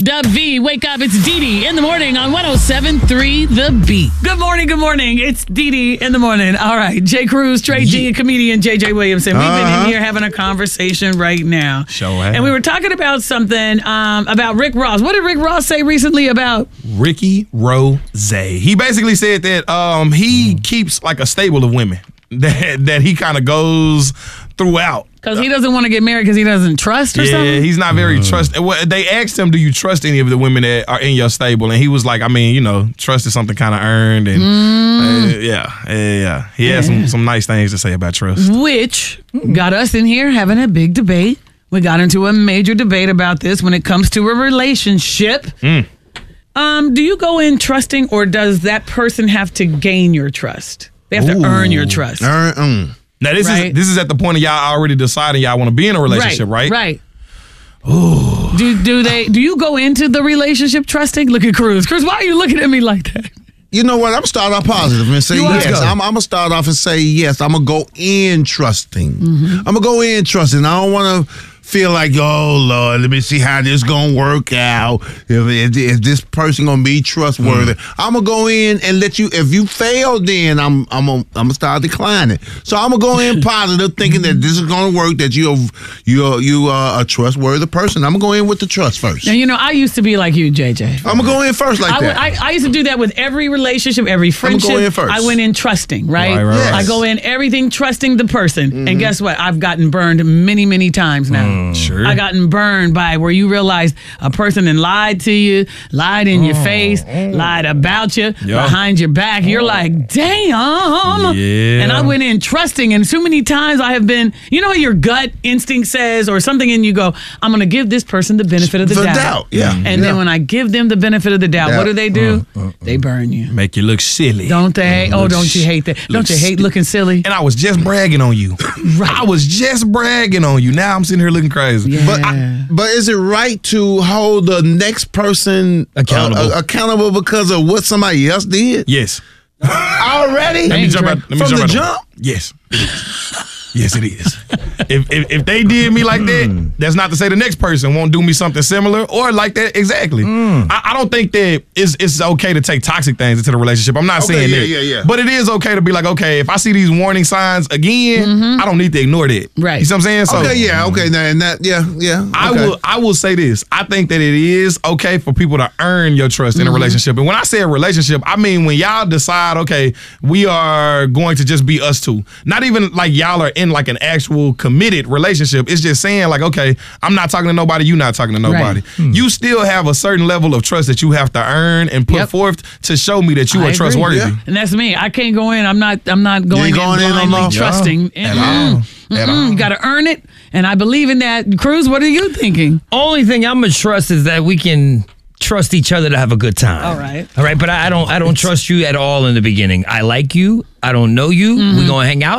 Dub V, wake up. It's Dee Dee in the morning on 107.3 The Beat. Good morning, good morning. It's Dee Dee in the morning. All right, Jay Cruz, Trey G, and comedian JJ Williamson. We've been in here having a conversation right now. And we were talking about something about Rick Ross. What did Rick Ross say recently about Ricky Rose? He basically said that he keeps like a stable of women that he kind of goes throughout. Because he doesn't want to get married because he doesn't trust or something? Yeah, he's not very trust. They asked him, do you trust any of the women that are in your stable? And he was like, I mean, you know, trust is something kind of earned. And He had some nice things to say about trust. Which got us in here having a big debate. We got into a major debate about this when it comes to a relationship. Do you go in trusting, or does that person have to gain your trust? They have to earn your trust. Now, this is at the point of y'all already deciding y'all want to be in a relationship, right? Right. Ooh. Do you go into the relationship trusting? Look at Cruz. Cruz, why are you looking at me like that? You know what? I'm going to start off positive and say yes. I'm going to start off and say yes. I'm going to go in trusting. I'm going to go in trusting. I don't want to feel like, oh, Lord, let me see how this going to work out. If this person going to be trustworthy. I'm going to go in and let you, if you fail, then I'm going to start declining. So I'm going to go in positive, thinking that this is going to work, that you are a trustworthy person. I'm going to go in with the trust first. Now, you know, I used to be like you, JJ. I'm going to go in first like that. I used to do that with every relationship, every friendship. I'm going to go in first. I went in trusting, right? Yes. I go in everything trusting the person. And guess what? I've gotten burned many, many times now. Sure. I gotten burned by where you realize a person then lied to you, lied in your face, lied about you, behind your back. You're like, damn. Yeah. And I went in trusting, and so many times I have been, you know how your gut instinct says or something, and you go, I'm going to give this person the benefit of the doubt. And then when I give them the benefit of the doubt, what do? They burn you. Make you look silly. Don't they? Oh, don't you hate that? Don't you hate looking silly? And I was just bragging on you. I was just bragging on you. Now I'm sitting here looking crazy. Yeah. But is it right to hold the next person accountable because of what somebody else did? Yes. Already? Let me jump out. From the jump? Yes. Yes, it is. If they did me like that, that's not to say the next person won't do me something similar or like that exactly. I don't think that it's okay to take toxic things into the relationship. I'm not saying that. Yeah. But it is okay to be like, okay, if I see these warning signs again, I don't need to ignore that. Right. You see what I'm saying? So, I will say this. I think that it is okay for people to earn your trust in a relationship. And when I say a relationship, I mean when y'all decide, okay, we are going to just be us two. Not even like y'all are in like an actual committed relationship. It's just saying like, okay, I'm not talking to nobody, you not talking to nobody. Right. You still have a certain level of trust that you have to earn and put forth to show me that you are trustworthy. Yeah. And that's me. I can't go in. I'm not going in blindly trusting. At all. You got to earn it. And I believe in that. Cruz, what are you thinking? Only thing I'm going to trust is that we can trust each other to have a good time. All right. But I don't trust you at all in the beginning. I like you. I don't know you. We're going to hang out.